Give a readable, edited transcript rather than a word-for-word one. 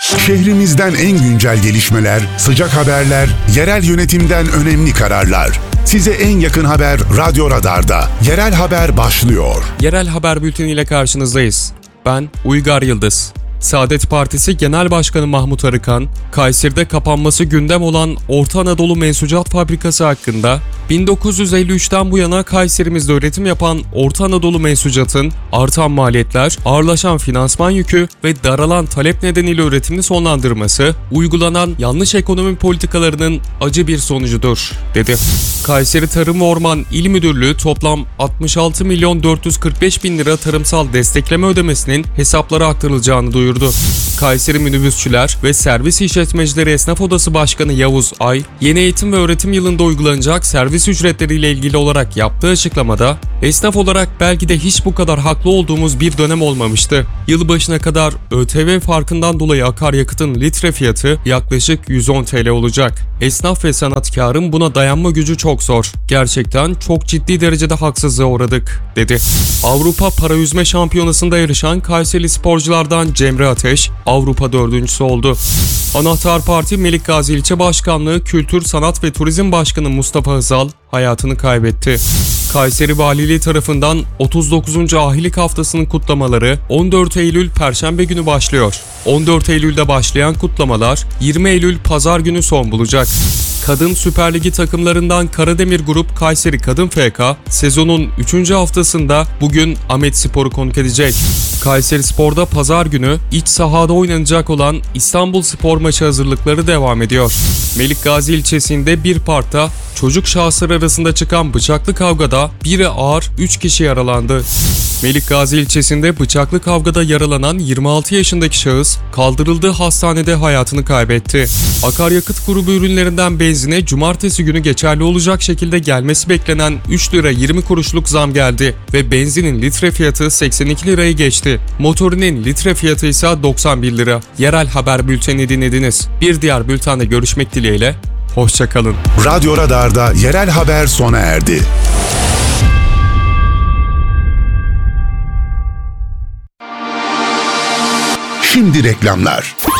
Şehrimizden en güncel gelişmeler, sıcak haberler, yerel yönetimden önemli kararlar. Size en yakın haber Radyo Radar'da. Yerel haber başlıyor. Yerel haber bülteniyle karşınızdayız. Ben Uygar Yıldız. Saadet Partisi Genel Başkanı Mahmut Arıkan, Kayseri'de kapanması gündem olan Orta Anadolu Mensucat Fabrikası hakkında 1953'ten bu yana Kayserimizde üretim yapan Orta Anadolu Mensucat'ın artan maliyetler, ağırlaşan finansman yükü ve daralan talep nedeniyle üretimini sonlandırması, uygulanan yanlış ekonomi politikalarının acı bir sonucudur, dedi. Kayseri Tarım ve Orman İl Müdürlüğü toplam 66.445.000 lira tarımsal destekleme ödemesinin hesaplara aktarılacağını duyurdu. Kayseri Minibüsçüler ve Servis İşletmecileri Esnaf Odası Başkanı Yavuz Ay, yeni eğitim ve öğretim yılında uygulanacak servis ücretleriyle ilgili olarak yaptığı açıklamada, esnaf olarak belki de hiç bu kadar haklı olduğumuz bir dönem olmamıştı. Yılbaşına kadar ÖTV farkından dolayı akaryakıtın litre fiyatı yaklaşık 110 TL olacak. Esnaf ve sanatkarın buna dayanma gücü çok zor. Gerçekten çok ciddi derecede haksızlığa uğradık, dedi. Avrupa Para Yüzme Şampiyonası'nda yarışan Kayseri sporculardan Cemre Ateş, Avrupa dördüncüsü oldu. Anahtar Parti Melikgazi İlçe Başkanlığı Kültür, Sanat ve Turizm Başkanı Mustafa Hızal hayatını kaybetti. Kayseri Valiliği tarafından 39. Ahilik Haftası'nın kutlamaları 14 Eylül Perşembe günü başlıyor. 14 Eylül'de başlayan kutlamalar 20 Eylül Pazar günü son bulacak. Kadın Süper Ligi takımlarından Karademir Grup Kayseri Kadın FK sezonun 3. haftasında bugün Ahmetspor'u konuk edecek. Kayseri Spor'da pazar günü iç sahada oynanacak olan İstanbulspor maçı hazırlıkları devam ediyor. Melikgazi ilçesinde bir parkta çocuk şahıslar arasında çıkan bıçaklı kavgada biri ağır 3 kişi yaralandı. Melikgazi ilçesinde bıçaklı kavgada yaralanan 26 yaşındaki şahıs kaldırıldığı hastanede hayatını kaybetti. Akaryakıt grubu ürünlerinden benzine cumartesi günü geçerli olacak şekilde gelmesi beklenen 3 lira 20 kuruşluk zam geldi ve benzinin litre fiyatı 82 lirayı geçti. Motorinin litre fiyatı ise 91 lira. Yerel haber bülteni dinlediniz. Bir diğer bültende görüşmek dileğiyle. Hoşça kalın. Radyo Radar'da yerel haber sona erdi. Şimdi reklamlar.